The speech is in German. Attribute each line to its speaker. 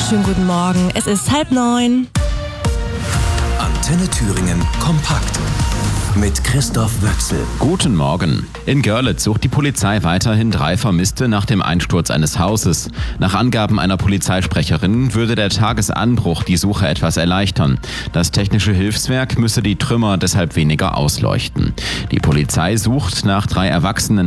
Speaker 1: wunderschönen guten Morgen. Es ist 8:30.
Speaker 2: Antenne Thüringen kompakt mit Christoph Wöchsel.
Speaker 3: Guten Morgen. In Görlitz sucht die Polizei weiterhin 3 Vermisste nach dem Einsturz eines Hauses. Nach Angaben einer Polizeisprecherin würde der Tagesanbruch die Suche etwas erleichtern. Das technische Hilfswerk müsse die Trümmer deshalb weniger ausleuchten. Die Polizei sucht nach 3 Erwachsenen